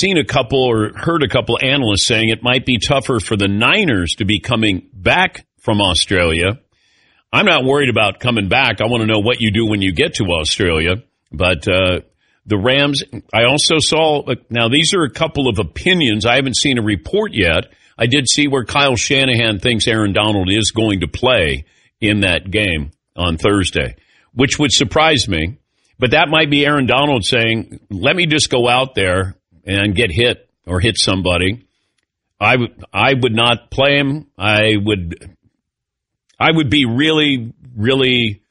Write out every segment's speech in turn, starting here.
seen a couple or heard a couple analysts saying it might be tougher for the Niners to be coming back from Australia. I'm not worried about coming back. I want to know what you do when you get to Australia. But the Rams, I also saw, now these are a couple of opinions. I haven't seen a report yet. I did see where Kyle Shanahan thinks Aaron Donald is going to play in that game on Thursday, which would surprise me. But that might be Aaron Donald saying, let me just go out there and get hit or hit somebody. I would not play him. I would be really, really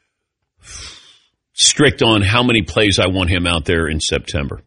strict on how many plays I want him out there in September.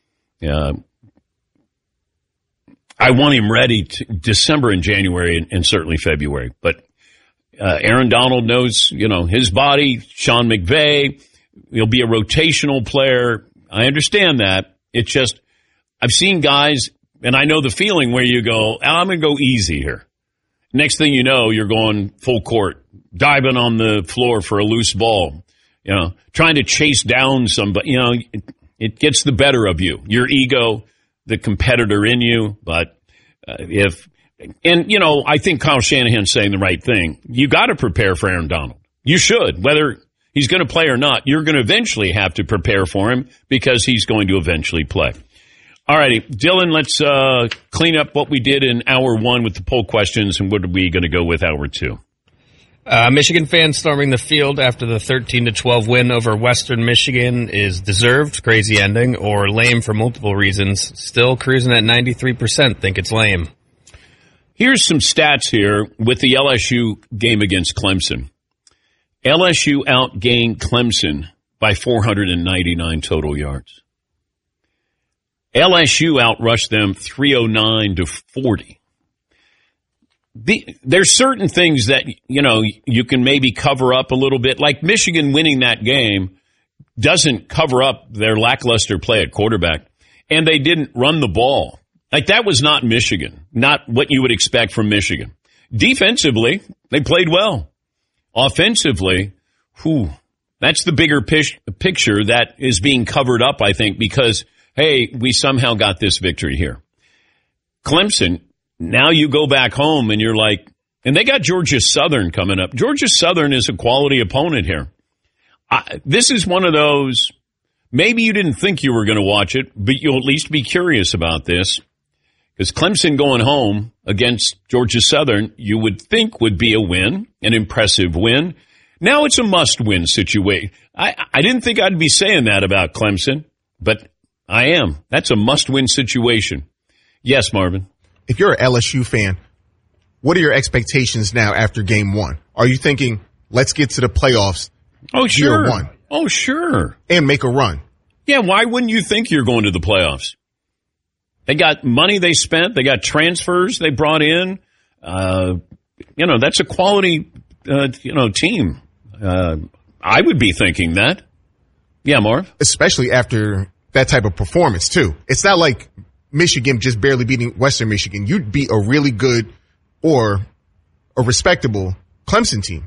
I want him ready to December and January and certainly February. But Aaron Donald knows, his body. Sean McVay, he'll be a rotational player. I understand that. It's just I've seen guys, and I know the feeling where you go, I'm going to go easy here. Next thing you know, you're going full court, diving on the floor for a loose ball, trying to chase down somebody. It gets the better of you, your ego, the competitor in you. But I think Kyle Shanahan's saying the right thing. You got to prepare for Aaron Donald. You should, whether he's going to play or not. You're going to eventually have to prepare for him because he's going to eventually play. All righty, Dylan, let's clean up what we did in hour one with the poll questions, and what are we going to go with hour two? Michigan fans storming the field after the 13-12 win over Western Michigan is deserved, crazy ending, or lame for multiple reasons. Still cruising at 93%, think it's lame. Here's some stats here with the LSU game against Clemson. LSU outgained Clemson by 499 total yards. LSU outrushed them 309-40. There's certain things that, you can maybe cover up a little bit. Like Michigan winning that game doesn't cover up their lackluster play at quarterback. And they didn't run the ball. Like that was not Michigan, not what you would expect from Michigan. Defensively, they played well. Offensively, that's the bigger picture that is being covered up, I think, because hey, we somehow got this victory here. Clemson, now you go back home and you're like, and they got Georgia Southern coming up. Georgia Southern is a quality opponent here. This is one of those, maybe you didn't think you were going to watch it, but you'll at least be curious about this. Because Clemson going home against Georgia Southern, you would think would be a win, an impressive win. Now it's a must-win situation. I didn't think I'd be saying that about Clemson, but I am. That's a must-win situation. Yes, Marvin. If you're an LSU fan, what are your expectations now after game one? Are you thinking, let's get to the playoffs? Oh, sure. Year one. Oh, sure. And make a run. Yeah, why wouldn't you think you're going to the playoffs? They got money they spent. They got transfers they brought in. That's a quality, team. I would be thinking that. Yeah, Marv? Especially after that type of performance, too. It's not like Michigan just barely beating Western Michigan. You'd beat a really good or a respectable Clemson team.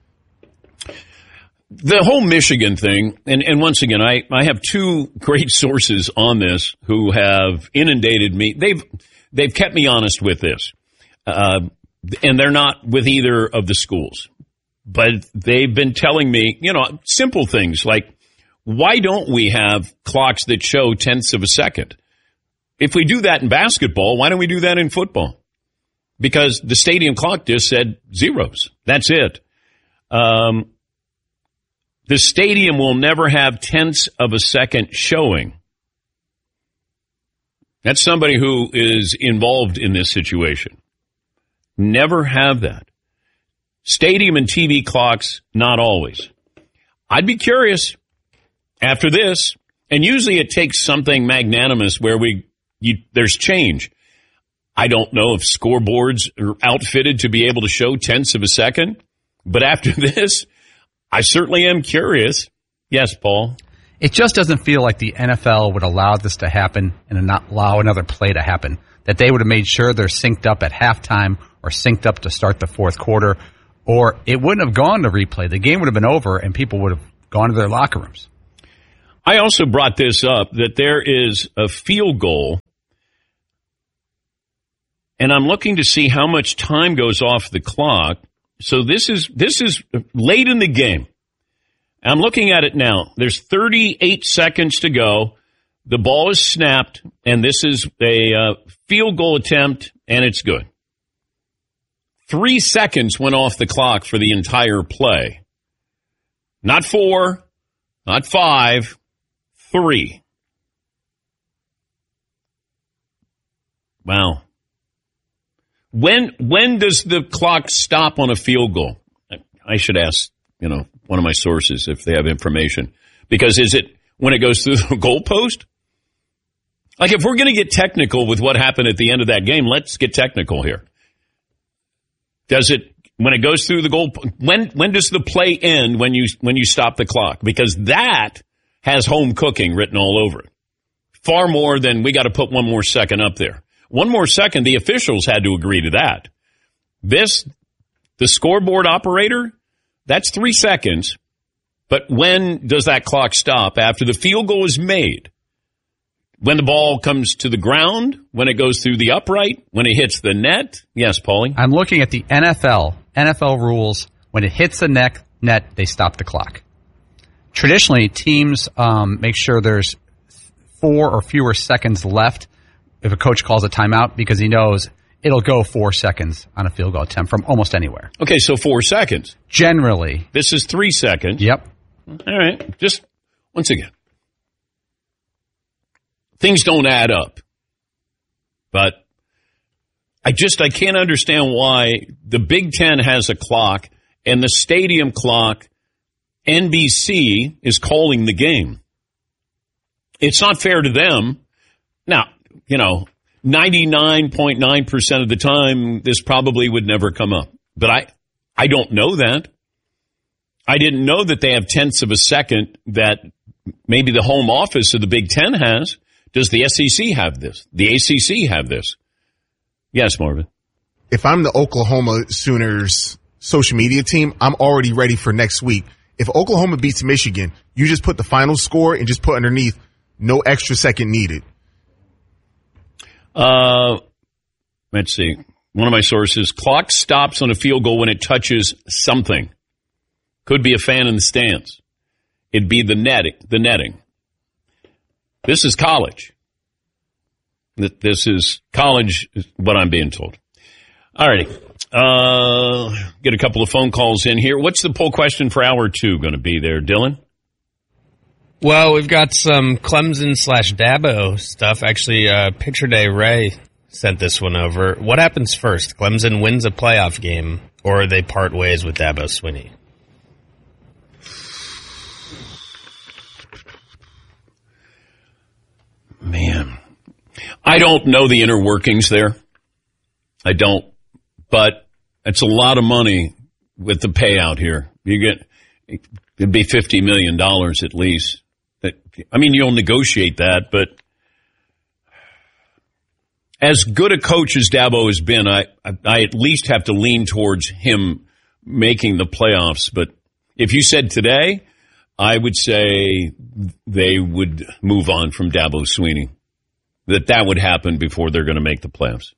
The whole Michigan thing, and once again, I have two great sources on this who have inundated me. They've kept me honest with this. And they're not with either of the schools. But they've been telling me, simple things like, why don't we have clocks that show tenths of a second? If we do that in basketball, why don't we do that in football? Because the stadium clock just said zeros. That's it. The stadium will never have tenths of a second showing. That's somebody who is involved in this situation. Never have that. Stadium and TV clocks, not always. I'd be curious after this, and usually it takes something magnanimous where there's change. I don't know if scoreboards are outfitted to be able to show tenths of a second, but after this, I certainly am curious. Yes, Paul? It just doesn't feel like the NFL would allow this to happen and not allow another play to happen, that they would have made sure they're synced up at halftime or synced up to start the fourth quarter, or it wouldn't have gone to replay. The game would have been over and people would have gone to their locker rooms. I also brought this up, that there is a field goal, and I'm looking to see how much time goes off the clock. So this is late in the game. I'm looking at it now. There's 38 seconds to go. The ball is snapped, and this is a field goal attempt, and it's good. 3 seconds went off the clock for the entire play. Not 4, not 5, 3. Wow. When does the clock stop on a field goal? I should ask, one of my sources if they have information. Because is it when it goes through the goalpost? Like, if we're going to get technical with what happened at the end of that game, let's get technical here. Does it, when it goes through the goal, when does the play end when you stop the clock? Because that has home cooking written all over it. Far more than we got to put 1 more second up there. 1 more second, the officials had to agree to that. The scoreboard operator, that's 3 seconds. But when does that clock stop? After the field goal is made. When the ball comes to the ground, when it goes through the upright, when it hits the net. Yes, Paulie? I'm looking at the NFL rules. When it hits the net, they stop the clock. Traditionally, teams make sure there's 4 or fewer seconds left if a coach calls a timeout, because he knows it'll go 4 seconds on a field goal attempt from almost anywhere. Okay, so 4 seconds. Generally. This is 3 seconds. Yep. All right. Just once again. Things don't add up. But I can't understand why the Big Ten has a clock and the stadium clock, NBC, is calling the game. It's not fair to them. Now, 99.9% of the time, this probably would never come up. But I don't know that. I didn't know that they have tenths of a second that maybe the home office of the Big Ten has. Does the SEC have this? The ACC have this? Yes, Marvin. If I'm the Oklahoma Sooners social media team, I'm already ready for next week. If Oklahoma beats Michigan, you just put the final score and just put underneath, no extra second needed. Let's see. One of my sources, clock stops on a field goal when it touches something. Could be a fan in the stands. It'd be the netting. This is college. This is college, is what I'm being told. All righty. Get a couple of phone calls in here. What's the poll question for hour 2 going to be there, Dylan? Well, we've got some Clemson/Dabo stuff. Actually, Picture Day Ray sent this one over. What happens first? Clemson wins a playoff game, or they part ways with Dabo Swinney? Man, I don't know the inner workings there. I don't, but it's a lot of money with the payout here. It'd be $50 million at least. You'll negotiate that, but as good a coach as Dabo has been, I at least have to lean towards him making the playoffs. But if you said today, I would say they would move on from Dabo Swinney. That would happen before they're going to make the playoffs.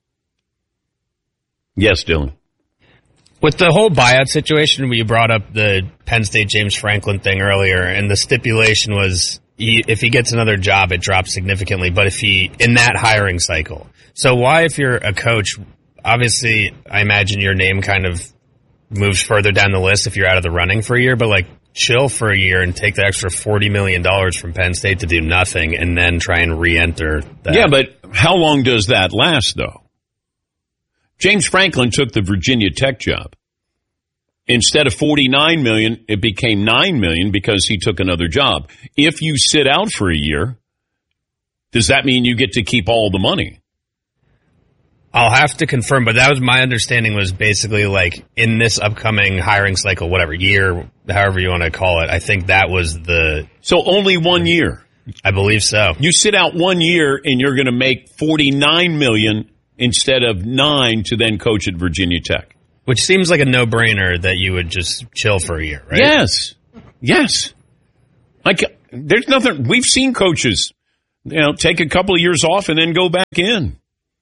Yes, Dylan. With the whole buyout situation, we brought up the Penn State James Franklin thing earlier, and the stipulation was if he gets another job, it drops significantly, but in that hiring cycle. So why, if you're a coach, obviously I imagine your name kind of moves further down the list if you're out of the running for a year, but chill for a year and take the extra $40 million from Penn State to do nothing and then try and re-enter that. Yeah, but how long does that last, though? James Franklin took the Virginia Tech job. Instead of $49 million, it became $9 million because he took another job. If you sit out for a year, does that mean you get to keep all the money? I'll have to confirm, but that was my understanding, was basically in this upcoming hiring cycle, whatever year, however you want to call it, I think that was So only 1 year? I believe so. You sit out 1 year and you're going to make $49 million instead of $9 million to then coach at Virginia Tech. Which seems like a no-brainer that you would just chill for a year, right? Yes. there's nothing. We've seen coaches, take a couple of years off and then go back in.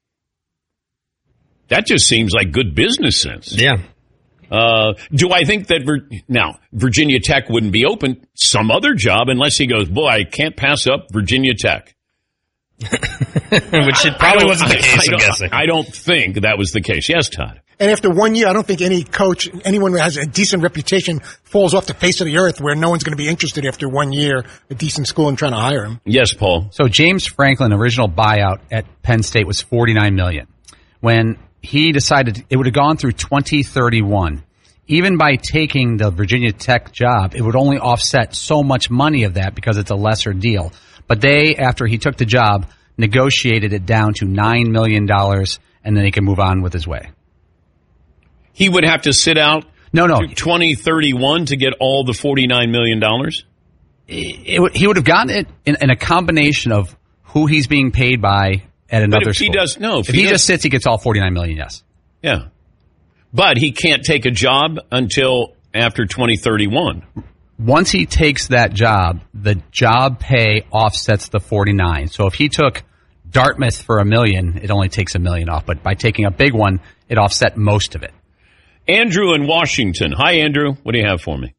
That just seems like good business sense. Yeah. Do I think that now Virginia Tech wouldn't be open? Some other job, unless he goes, boy, I can't pass up Virginia Tech. Which it probably wasn't the case, I'm guessing. I don't think that was the case. Yes, Todd. And after 1 year, I don't think any coach, anyone who has a decent reputation, falls off the face of the earth where no one's going to be interested after 1 year, a decent school, and trying to hire him. Yes, Paul. So James Franklin, original buyout at Penn State was $49 million. When he decided it would have gone through 2031, even by taking the Virginia Tech job, it would only offset so much money of that because it's a lesser deal. But they, after he took the job, negotiated it down to $9 million, and then he can move on with his way. He would have to sit out No. 2031 to get all the $49 million? He would have gotten it in a combination of who he's being paid by at another but if school. He does, no. If he just sits, he gets all $49 million, yes. Yeah. But he can't take a job until after 2031. Once he takes that job, the job pay offsets the 49. So if he took Dartmouth for $1 million, it only takes $1 million off. But by taking a big one, it offset most of it. Andrew in Washington. Hi, Andrew. What do you have for me?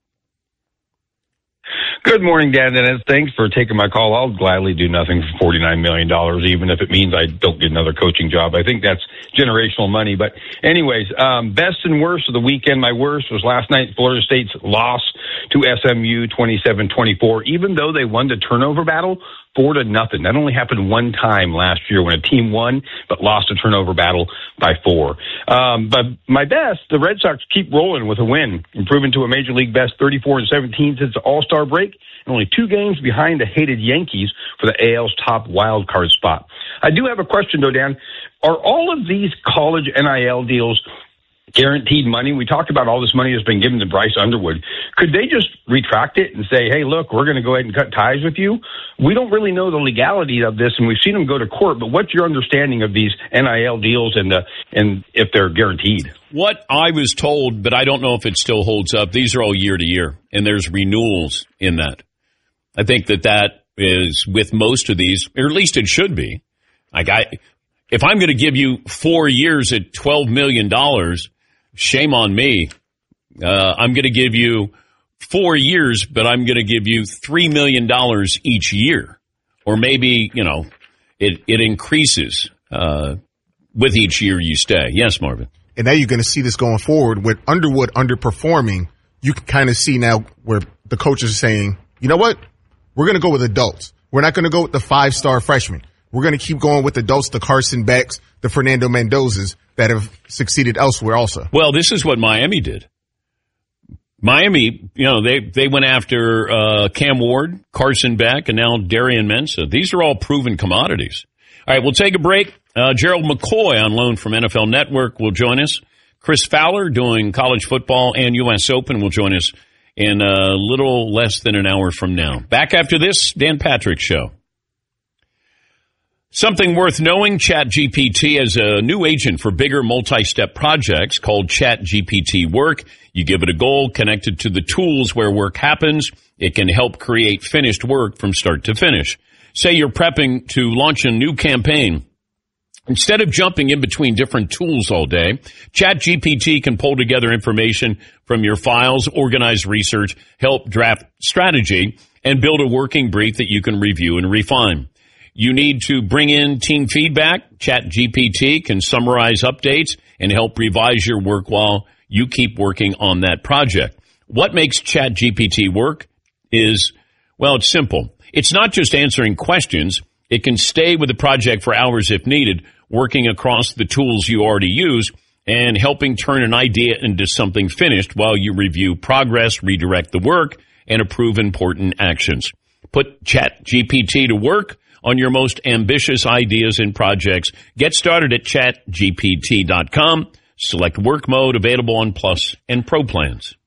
Good morning, Dan Dennis. Thanks for taking my call. I'll gladly do nothing for $49 million, even if it means I don't get another coaching job. I think that's generational money. But anyways, best and worst of the weekend. My worst was last night, Florida State's loss to SMU 27-24, even though they won the turnover battle 4-0. That only happened one time last year when a team won but lost a turnover battle by 4. But my best, the Red Sox keep rolling with a win, improving to a Major League best 34-17 since the All-Star break, and only 2 games behind the hated Yankees for the AL's top wild card spot. I do have a question, though, Dan. Are all of these college NIL deals guaranteed money? We talked about all this money that's been given to Bryce Underwood. Could they just retract it and say, hey, look, we're going to go ahead and cut ties with you? We don't really know the legality of this, and we've seen them go to court, but what's your understanding of these NIL deals and if they're guaranteed? What I was told, but I don't know if it still holds up, these are all year to year, and there's renewals in that. I think that is with most of these, or at least it should be. If I'm going to give you 4 years at $12 million, shame on me. I'm going to give you 4 years, but I'm going to give you $3 million each year. Or maybe, it increases with each year you stay. Yes, Marvin. And now you're going to see this going forward with Underwood underperforming. You can kind of see now where the coaches are saying, you know what? We're going to go with adults. We're not going to go with the 5-star freshmen. We're going to keep going with adults, the Carson Becks, the Fernando Mendozas that have succeeded elsewhere also. Well, this is what Miami did. Miami, they went after Cam Ward, Carson Beck, and now Darian Mensah. These are all proven commodities. All right, we'll take a break. Gerald McCoy on loan from NFL Network will join us. Chris Fowler doing college football and U.S. Open will join us in a little less than an hour from now. Back after this, Dan Patrick Show. Something worth knowing, ChatGPT is a new agent for bigger multi-step projects called ChatGPT Work. You give it a goal connected to the tools where work happens. It can help create finished work from start to finish. Say you're prepping to launch a new campaign. Instead of jumping in between different tools all day, ChatGPT can pull together information from your files, organize research, help draft strategy, and build a working brief that you can review and refine. You need to bring in team feedback. ChatGPT can summarize updates and help revise your work while you keep working on that project. What makes ChatGPT work is, well, it's simple. It's not just answering questions. It can stay with the project for hours if needed, working across the tools you already use and helping turn an idea into something finished while you review progress, redirect the work, and approve important actions. Put ChatGPT to work on your most ambitious ideas and projects. Get started at chatgpt.com. Select work mode, available on Plus and Pro plans.